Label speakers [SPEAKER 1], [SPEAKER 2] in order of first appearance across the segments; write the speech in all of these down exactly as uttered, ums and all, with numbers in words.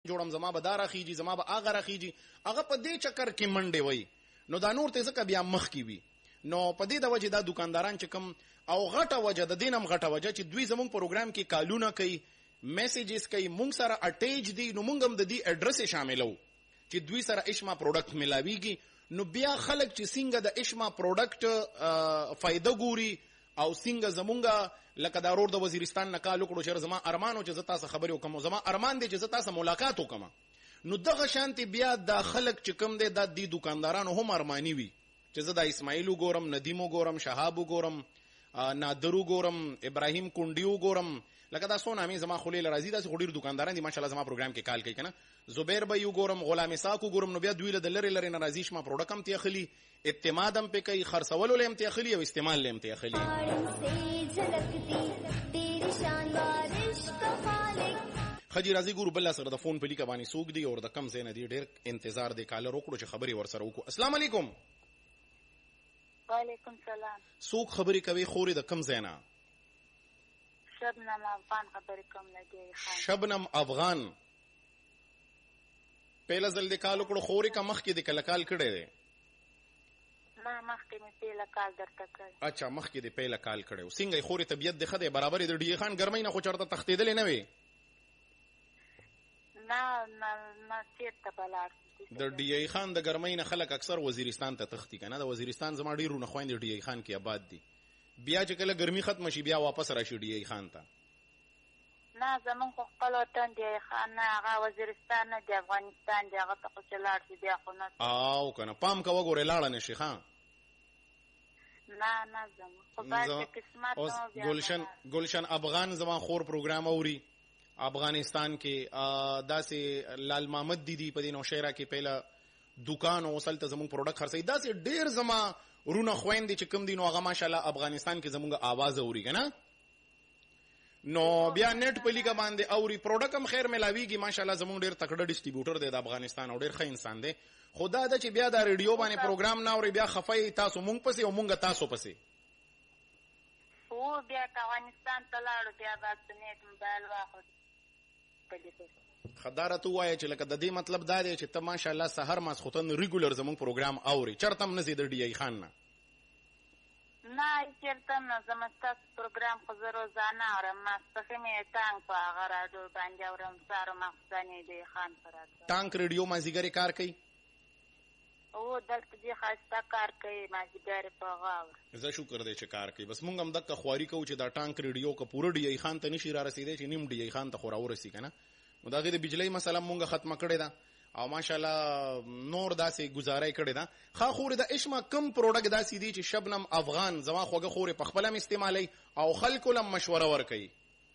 [SPEAKER 1] جوړم زما به دا راخیږي زما به هغه راخیږي، هغه په دې چکر کې منډې وای. نو دا نور ته ځکه بیا مخ کې وي. نو په دې د وجه دا دکانداران چې کوم او غټه وجه د دینم غټه وجه چې دوی زمونږ پروګرام کې کالونه کوي، میسیجز کوي، مونږ سره اٹیچ دي، نو مونږ هم د دې اډرس شاملو چې دوی سره اشما پروډکټ ملاويږي. نو بیا خلک چې څنګه د اشما پروډکټ فائدہ ګوري او څنګه زمونږه لکه دا رور د وزیرستان نه کال وکړو چې زما ارمانو چې زتا سره خبرې وکم، زما ارمان دي چې زتا سره ملاقات وکم. نو دغه شانتي بیا د خلک چې کوم دي د دې دکاندارانو هم ارمانی وي چې زه د اسماعیل وګورم، ندیم وګورم، شهاب وګورم، نادر وګورم، ابراهیم کونډي وګورم، لکه دا څو نامې زما خلیل راضي داسې خډیر دکانداران دي ماشاءالله زما پروګرام کې کال کوي کنه. زبیر بھائی وګورم، غلام اسحاق وګورم. نو بیا دوی له لری لری ناراضي شمه پروډکټ هم تیخلی، اعتماد هم په کوي، خرڅول له هم تیخلی او استعمال له هم تیخلی. خجی راضي ګورو بل سره د فون په لیکه باندې سوق دی او د کم زین دی ډیر انتظار دی کال روکړو چې خبري ور سره وکړو. السلام علیکم.
[SPEAKER 2] وعلیکم سلام.
[SPEAKER 1] سوق خبري کوي خوري د کم زینا؟
[SPEAKER 2] شبنم افغان خبرې کوم نه دی.
[SPEAKER 1] شبنم افغان پهلا ځل د کال وکړو خوري کا مخ کې د کله کال کړي دی؟
[SPEAKER 2] ما مخکې مې پهلا کال درته کړ.
[SPEAKER 1] اچھا مخکې د پهلا کال کړو. څنګه خوري طبيعت د خده برابر د ډی خان ګرمۍ نه خو چرته تختیدل نه وي؟
[SPEAKER 2] نه نه نه چیرته بلار
[SPEAKER 1] د ډی خان د ګرمۍ نه خلک اکثر وزیرستان ته تختی کنه. د وزیرستان زما ډیرونه خويند ډی خان کې آباد دي. بیا چې کله ګرمي ختم شي بیا واپس راشي ډی خان ته.
[SPEAKER 2] نه زمون خو خپل وطن دی خان نه، هغه وزیرستان نه دی، افغانستان دی، هغه ته خو چلاړ شي بیا خو نه.
[SPEAKER 1] او کنه پام کا وګوره لاړه نشي خان.
[SPEAKER 2] نه نه زمون خو باید قسمت نو بیا.
[SPEAKER 1] گلشن گلشن افغان زما خور پروګرام اوري افغانستان کې داسې لال محمد دیدی په دینو شهرا کې پهلا دکان او وصل ته زمون پروډکټ خرڅي داسې ډیر زما رونه خويندې چې کوم دینو هغه ماشاءالله افغانستان کې زمونږه आवाज اوري کنه. نو بیا نت په لیګه باندې اوري پروډکټ هم خیر ملاويږي ماشاءالله زمونږ ډیر تکړه ډیسټریبیوټر دی د افغانستان او ډیر ښه انسان دی. خدا دا چې بیا د ریډیو باندې پروګرام نه اوري بیا خفای تاسو مونږ پسې او مونږ تاسو پسې.
[SPEAKER 2] او بیا افغانستان ته لاړو بیا د نت موبایل واخو
[SPEAKER 1] خداره تو وای چې لکه د دې مطلب دا دی چې ته ماشاءالله سحر ماسختن ریګولر زمون پروګرام اوري چرته هم نه زیات ډی خان نه
[SPEAKER 2] نه چرته نه زموږ تاسو پروګرام خو زه روزانه اورم. ماسپخې مې ټانک په هغه راډیو باندې اورم، سهار مخزنې ډی خان پر
[SPEAKER 1] ټانک ریډیو مازیګری کار کوي
[SPEAKER 2] او دلته دې خاصه کار کوي مازیګری په غاور.
[SPEAKER 1] زه شکر دې چې کار کوي. بس مونږ هم دغه خواري کوو چې دا ټانک ریډیو کا پوره ډی خان ته نشي را رسیدي چې نیم ډی خان ته خو را ورسی کنه. نو دا غي د بجلی مسله مونږه ختمه کړې ده او ماشاءالله نور داسې گزارای کړې ده. خا خور د اشما کم پروډکټ داسې دي چې شبنم افغان زما خوګه خورې په خپل استعمالي او خلکو لم مشوره ورکړي.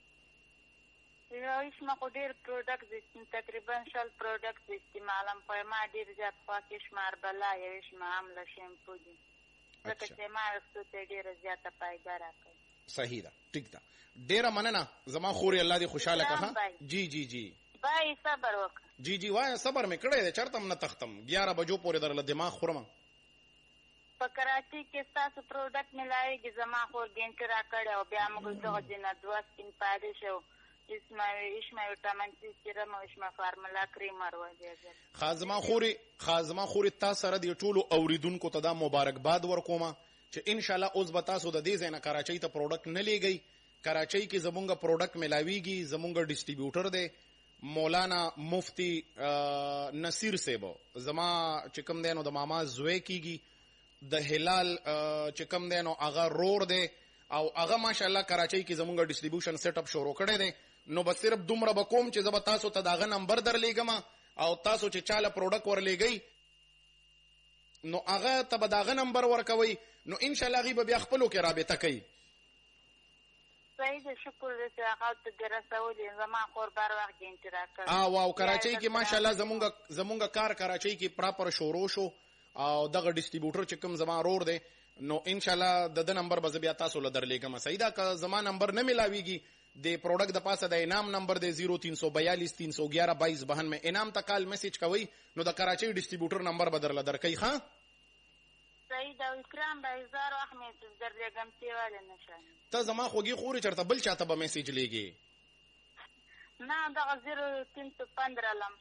[SPEAKER 2] یو اشما خو ډیر پروډکټ دي تقریبا شل پروډکټ استعمالم په ما ډیر زیات پاک شمار بلا یو اشما عامله شیمپو دي ځکه چې ما څه ډیر زیاته پایدار راکړي.
[SPEAKER 1] صحیح ده ټیک ده ډیره مننه زما خوري الله دې خوشاله کړه. جی جی جی
[SPEAKER 2] بای صبر وکړه.
[SPEAKER 1] جی جی وای صبر مې کړی دی چرته نه تختم یازده بجو پورې درله دماغ خورم.
[SPEAKER 2] په کراچي کې تاسو پروډکټ ملایږي زما خور ګینټ را کړی او بیا موږ دغه جنا دوه سکین پاره شو اسمه اسمه وټامین سی سیرم او اسمه فارمولا کریم ورو.
[SPEAKER 1] خازما خوري خازما خوري تاسو سره دی ټولو اوریدونکو ته دا مبارکباد ورکوم چې ان شاء الله اوس به تاسو د دې ځای نه کراچۍ ته پروډکټ نه لیږئ. کراچۍ کې زمونږه پروډکټ ملاويږي زمونږه ډیسټریبیوټر دی مولانا مفتی نصیر صاحب زما چې کوم دی نو د ماما زوی کیږي د هلال چې کوم دی نو هغه رور دی او هغه ماشاءالله کراچۍ کې زمونږه ډیسټریبیوشن سیټ اپ شروع کړی دی. نو بس صرف دومره بکوم چې زب تاسو ته داغه نمبر در لېګم او تاسو چې چاله پروډکټ ور لېګئ نو هغه ته به داغه نمبر ورکوي نو ان شاء الله غي به بیا خپلو کې رابطه کوي.
[SPEAKER 2] صحیح ده شکر دې هغه ته درسولې زما خور بار وخت ګینټ راکړ.
[SPEAKER 1] اه واو کراچۍ کې ماشاءالله زمونږه زمونږه کار کراچۍ کې پراپر شروع شو او دغه ډیسټریبیوټر چې کوم زما رور دی نو ان شاء الله د د نمبر به بیا تاسو له درلېګم. صحیح ده که زما نمبر نه ملاويږي د پروډکټ د پاسه د انعام نمبر دی صفر تین سو بیالیس تین سو گیارہ بائیس بہن میں انعام ته کال میسج کوي نو د کراچۍ ډیسټریبیوټر نمبر بدل درکې. ښا
[SPEAKER 2] صحیح ده اکرام به زار وخت میسج درلېګم تیواله نشانه
[SPEAKER 1] ته زما خوږی خوري چرته بل چاته به میسج لېږي.
[SPEAKER 2] نه دا صفر تین سو پندرہ لمبر